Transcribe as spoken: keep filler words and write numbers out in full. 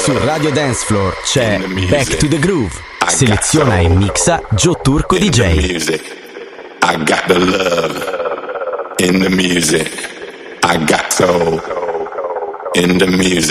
Su Radio Dance Floor c'è Back to the Groove. Seleziona e mixa Joe Turco D J. I got the love in the music. I got soul in the music.